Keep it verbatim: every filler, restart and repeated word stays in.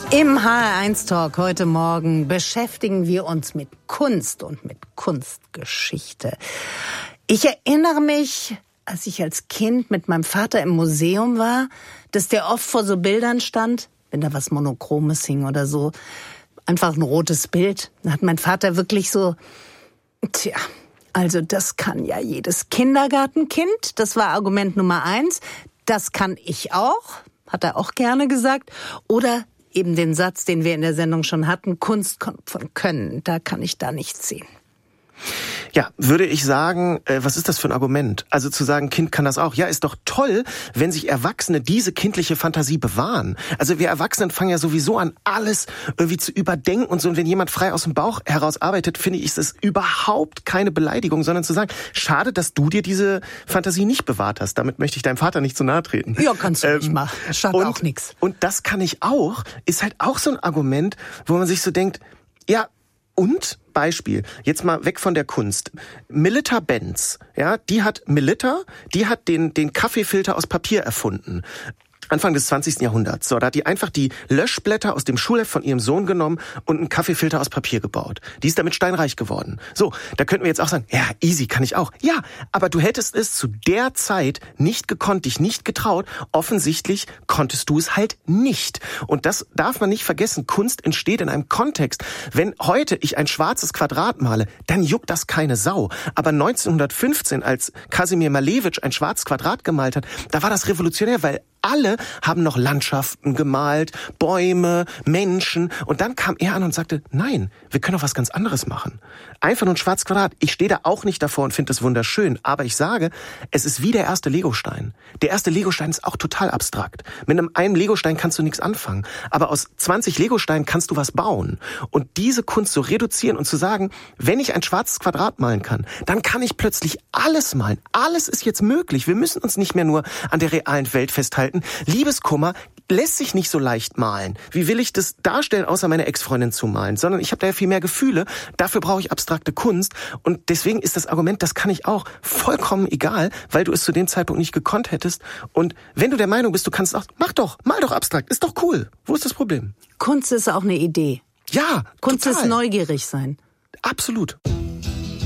Im H R eins Talk heute Morgen beschäftigen wir uns mit Kunst und mit Kunstgeschichte. Ich erinnere mich, als ich als Kind mit meinem Vater im Museum war, dass der oft vor so Bildern stand, wenn da was Monochromes hing oder so, einfach ein rotes Bild. Da hat mein Vater wirklich so, tja, also das kann ja jedes Kindergartenkind, das war Argument Nummer eins, das kann ich auch, hat er auch gerne gesagt, oder eben den Satz, den wir in der Sendung schon hatten, Kunst kommt von Können, da kann ich da nichts sehen. Ja, würde ich sagen, äh, was ist das für ein Argument? Also zu sagen, Kind kann das auch. Ja, ist doch toll, wenn sich Erwachsene diese kindliche Fantasie bewahren. Also wir Erwachsenen fangen ja sowieso an, alles irgendwie zu überdenken und so. Und wenn jemand frei aus dem Bauch heraus arbeitet, finde ich, ist es überhaupt keine Beleidigung, sondern zu sagen, schade, dass du dir diese Fantasie nicht bewahrt hast. Damit möchte ich deinem Vater nicht zu nahe treten. Ja, kannst du ähm, nicht machen. Schadet auch nichts. Und das kann ich auch, ist halt auch so ein Argument, wo man sich so denkt, ja, und Beispiel, jetzt mal weg von der Kunst. Melitta Benz, ja, die hat Melitta, die hat den den Kaffeefilter aus Papier erfunden. Anfang des zwanzigsten Jahrhunderts. So, da hat die einfach die Löschblätter aus dem Schulheft von ihrem Sohn genommen und einen Kaffeefilter aus Papier gebaut. Die ist damit steinreich geworden. So, da könnten wir jetzt auch sagen, ja, easy, kann ich auch. Ja, aber du hättest es zu der Zeit nicht gekonnt, dich nicht getraut. Offensichtlich konntest du es halt nicht. Und das darf man nicht vergessen. Kunst entsteht in einem Kontext. Wenn heute ich ein schwarzes Quadrat male, dann juckt das keine Sau. Aber neunzehnhundertfünfzehn, als Kasimir Malevich ein schwarzes Quadrat gemalt hat, da war das revolutionär, weil alle haben noch Landschaften gemalt, Bäume, Menschen. Und dann kam er an und sagte, nein, wir können auch was ganz anderes machen. Einfach nur ein schwarzes Quadrat. Ich stehe da auch nicht davor und finde das wunderschön. Aber ich sage, es ist wie der erste Legostein. Der erste Legostein ist auch total abstrakt. Mit einem, einem Legostein kannst du nichts anfangen. Aber aus zwanzig Legosteinen kannst du was bauen. Und diese Kunst zu reduzieren und zu sagen, wenn ich ein schwarzes Quadrat malen kann, dann kann ich plötzlich alles malen. Alles ist jetzt möglich. Wir müssen uns nicht mehr nur an der realen Welt festhalten. Liebeskummer lässt sich nicht so leicht malen. Wie will ich das darstellen, außer meine Ex-Freundin zu malen? Sondern ich habe da ja viel mehr Gefühle. Dafür brauche ich abstrakte Kunst. Und deswegen ist das Argument, das kann ich auch, vollkommen egal, weil du es zu dem Zeitpunkt nicht gekonnt hättest. Und wenn du der Meinung bist, du kannst auch, mach doch, mal doch abstrakt. Ist doch cool. Wo ist das Problem? Kunst ist auch eine Idee. Ja, Kunst total. ist neugierig sein. Absolut.